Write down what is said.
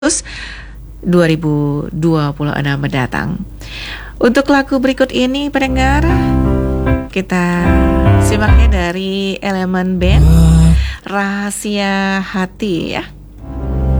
2026 mendatang. Untuk lagu berikut ini pendengar, kita simaknya dari Elemen Band, Rahasia Hati ya.